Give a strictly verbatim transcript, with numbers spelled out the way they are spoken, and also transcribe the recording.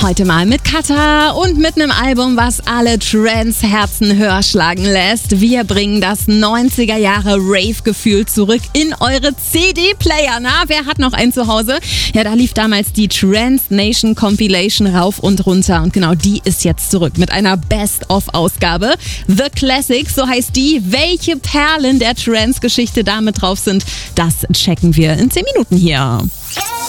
Heute mal mit Katha und mit einem Album, was alle Trance-Herzen höher schlagen lässt. Wir bringen das neunziger Jahre Rave-Gefühl zurück in eure C D-Player. Na, wer hat noch einen zu Hause? Ja, da lief damals die Trance Nation Compilation rauf und runter. Und genau die ist jetzt zurück mit einer Best-of-Ausgabe. The Classics, so heißt die. Welche Perlen der Trance-Geschichte da mit drauf sind, das checken wir in zehn Minuten hier.